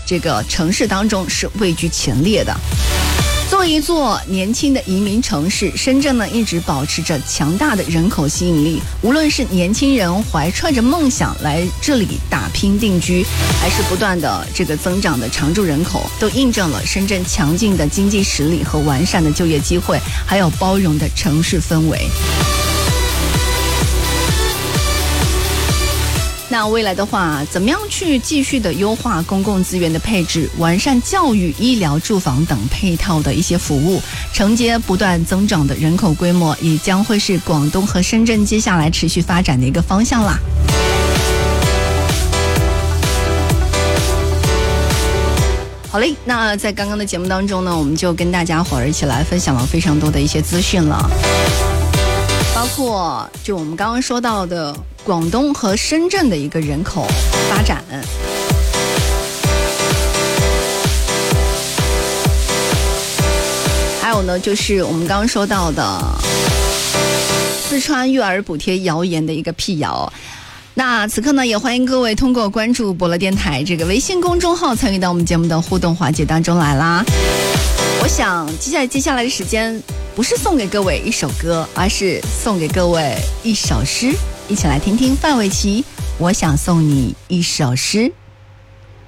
这个城市当中是位居前列的。作为一座年轻的移民城市，深圳呢一直保持着强大的人口吸引力。无论是年轻人怀揣着梦想来这里打拼定居，还是不断的这个增长的常住人口，都印证了深圳强劲的经济实力和完善的就业机会，还有包容的城市氛围。那未来的话，怎么样去继续的优化公共资源的配置，完善教育、医疗、住房等配套的一些服务，承接不断增长的人口规模，也将会是广东和深圳接下来持续发展的一个方向啦。好嘞，那在刚刚的节目当中呢，我们就跟大家伙儿一起来分享了非常多的一些资讯了，包括就我们刚刚说到的广东和深圳的一个人口发展，还有呢就是我们刚刚说到的四川育儿补贴谣言的一个辟谣。那此刻呢，也欢迎各位通过关注博乐电台这个微信公众号参与到我们节目的互动环节当中来啦。我想接下来的时间不是送给各位一首歌，而是送给各位一首诗，一起来听听范玮琪《我想送你一首诗》。